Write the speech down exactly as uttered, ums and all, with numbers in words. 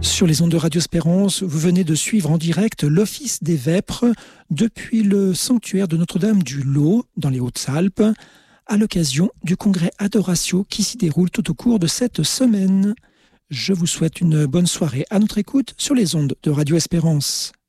Sur les ondes de Radio Espérance, vous venez de suivre en direct l'Office des Vêpres depuis le sanctuaire de Notre-Dame du Lot, dans les Hautes-Alpes, à l'occasion du congrès Adoratio qui s'y déroule tout au cours de cette semaine. Je vous souhaite une bonne soirée à notre écoute sur les ondes de Radio Espérance.